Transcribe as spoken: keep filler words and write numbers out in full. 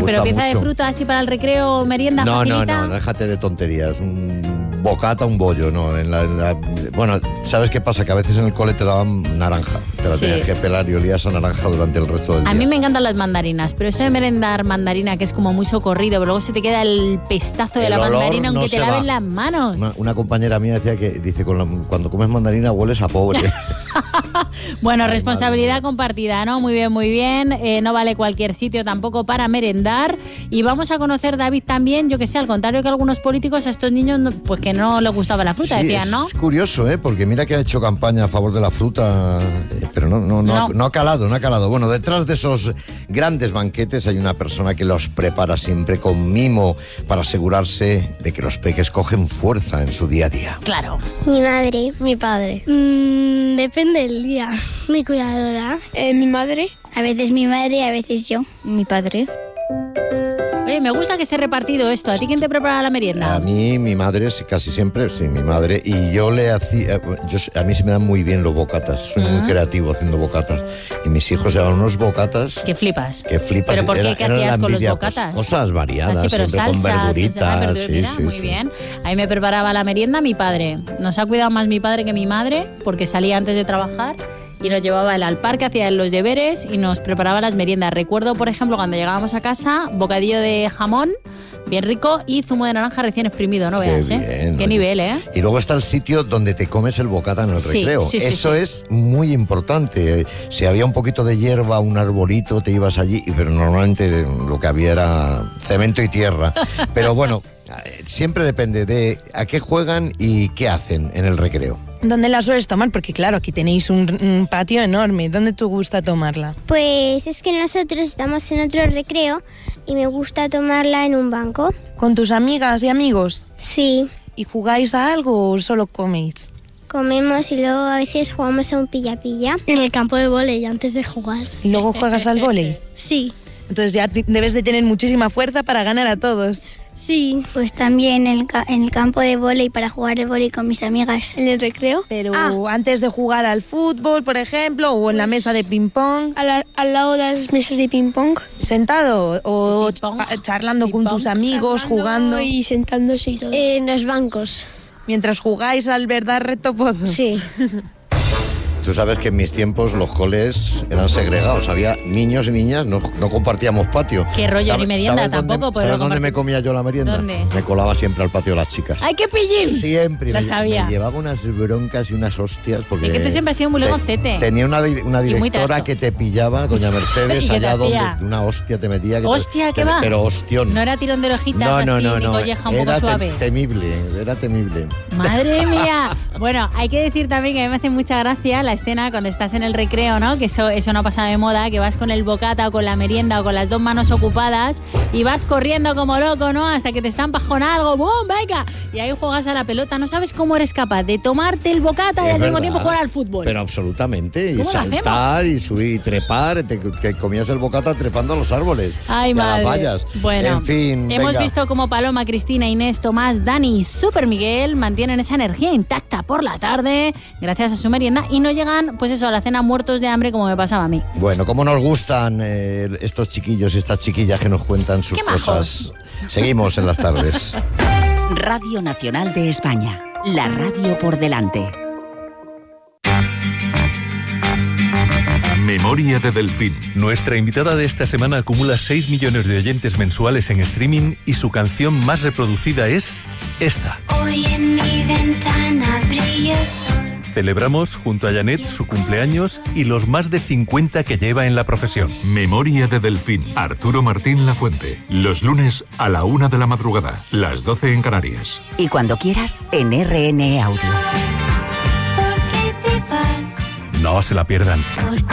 pero pieza mucho. de fruta así para el recreo, merienda, No, facilita. no, no, déjate de tonterías. Un bocata, un bollo, no. En la, en la, bueno, ¿sabes qué pasa? Que a veces en el cole te daban naranja. Te la Sí. tenías que pelar y olías a naranja durante el resto del día. A mí me encantan las mandarinas, pero esto de merendar mandarina, que es como muy socorrido, pero luego se te queda el pestazo de El la olor mandarina no aunque se te laven va. las manos. Una, una compañera mía decía que, dice, con la- cuando comes mandarina hueles a pobre. Bueno, Ay, responsabilidad madre mía. compartida, ¿no? Muy bien, muy bien. Eh, no vale cualquier sitio tampoco para merendar. Y vamos a conocer, David, también, yo que sé, al contrario que algunos políticos, a estos niños, no- pues que no les gustaba la fruta, Sí, decían, ¿no? es curioso, ¿eh? Porque mira que ha hecho campaña a favor de la fruta, eh, pero no, no, no, No. Ha, no ha calado, no ha calado. Bueno, detrás de esos grandes banquetes hay una persona que los prepara siempre con mimo para asegurarse de que los peques cogen fuerza en su día a día. Claro. Mi madre. Mi padre. Mm, depende del día. Mi cuidadora. Eh, mi madre. A veces mi madre, a veces yo. Mi padre. Oye, me gusta que esté repartido esto. ¿A ti quién te prepara la merienda? A mí, mi madre, sí, casi siempre, sí, mi madre, y yo le hacía, yo, a mí se me dan muy bien los bocatas, soy muy creativo haciendo bocatas, y mis hijos llevan unos bocatas Que flipas. que flipas. ¿Pero por qué? Era- ¿Qué eran hacías la con los envidia, pues, bocatas? cosas variadas, Así, pero siempre con salsas, verduritas, ensaladas, sí, verduritas, sí, muy sí. bien. Ahí me preparaba la merienda mi padre. Nos ha cuidado más mi padre que mi madre, porque salía antes de trabajar y nos llevaba él al parque, hacía él los deberes y nos preparaba las meriendas. Recuerdo, por ejemplo, cuando llegábamos a casa, bocadillo de jamón, bien rico, y zumo de naranja recién exprimido, no Qué veas, ¿eh? bien, Qué oye. nivel, ¿eh? Y luego está el sitio donde te comes el bocata en el Sí, recreo. sí, sí, Eso sí. es muy importante. Si había un poquito de hierba, un arbolito, te ibas allí, pero normalmente lo que había era cemento y tierra. Pero bueno, siempre depende de a qué juegan y qué hacen en el recreo. ¿Dónde la sueles tomar? Porque claro, aquí tenéis un, un patio enorme. ¿Dónde te gusta tomarla? Pues es que nosotros estamos en otro recreo y me gusta tomarla en un banco. ¿Con tus amigas y amigos? Sí. ¿Y jugáis a algo o solo coméis? Comemos y luego a veces jugamos a un pilla-pilla. En el campo de vóley antes de jugar. ¿Y luego juegas al vóley? Sí. Entonces ya ti- debes de tener muchísima fuerza para ganar a todos. Sí. Pues también en el, ca- en el campo de vóley para jugar el vóley con mis amigas. En el recreo. Pero Ah. antes de jugar al fútbol, por ejemplo, o en la mesa de ping-pong, Al, al lado de las mesas de ping-pong. sentado o Ping-pong. pa- charlando con tus Ping-pong. amigos, jugando, Y sentándose y todo. En los bancos. mientras jugáis al verdad reto pozo. Sí. Tú sabes que en mis tiempos los coles eran segregados. Había niños y niñas, no, no compartíamos patio. Qué rollo, ¿Sabe- ni merienda ¿sabes dónde- tampoco, pero ¿Sabes no dónde me compartir. comía yo la merienda? ¿Dónde? Me colaba siempre al patio de las chicas. ¡Ay, qué pillín! Siempre. Lo me, sabía. me llevaba unas broncas y unas hostias. Porque Es que tú siempre has sido muy te- legoncete. Tenía una, di- una Y muy directora trasto. que te pillaba, doña Mercedes, ¿Y qué te allá donde hacía? una hostia te metía. Que te- Hostia, ¿qué te- va? Pero hostión. No era tirón de orejitas no, no, así, no, ni no. colleja un poco Era te- suave. temible, era temible. ¡Madre mía! Bueno, hay que decir también que a mí me hace mucha gracia la escena cuando estás en el recreo, ¿no? Que eso, eso no pasa de moda, que vas con el bocata o con la merienda o con las dos manos ocupadas y vas corriendo como loco, ¿no? Hasta que te estampas con algo, ¡bum! ¡Venga! Y ahí juegas a la pelota. No sabes cómo eres capaz de tomarte el bocata y Es al mismo verdad. tiempo jugar al fútbol. Pero absolutamente. Y ¿Cómo lo saltar y subir y trepar. Te, te comías el bocata trepando a los árboles. Ay, y a madre. las vallas. Bueno, En fin, hemos venga. visto cómo Paloma, Cristina, Inés, Tomás, Dani y Super Miguel mantienen esa energía intacta por la tarde gracias a su merienda y no llegan, pues eso, a la cena muertos de hambre como me pasaba a mí. Bueno, cómo nos gustan eh, estos chiquillos y estas chiquillas que nos cuentan sus ¡Qué majos! cosas. Seguimos en las tardes. Radio Nacional de España. La radio por delante. Memoria de Delfín. Nuestra invitada de esta semana acumula seis millones de oyentes mensuales en streaming y su canción más reproducida es esta. Hoy en mi ventana brilla el sol. Celebramos junto a Janet su cumpleaños y los más de cincuenta que lleva en la profesión. Memoria de Delfín. Arturo Martín Lafuente. Los lunes a la una de la madrugada. Las doce en Canarias. Y cuando quieras, en R N E Audio. ¿Por qué te vas? No se la pierdan. ¿Por qué